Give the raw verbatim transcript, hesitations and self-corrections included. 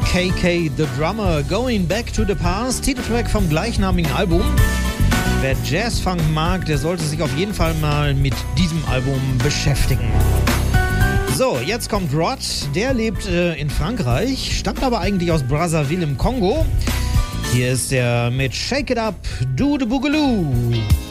K K The Drummer, Going Back to the Past, Titeltrack vom gleichnamigen Album. Wer Jazzfunk mag, der sollte sich auf jeden Fall mal mit diesem Album beschäftigen. So, jetzt kommt Rod, der lebt äh, in Frankreich, stammt aber eigentlich aus Brazzaville im Kongo. Hier ist er mit Shake It Up, Do the Boogaloo.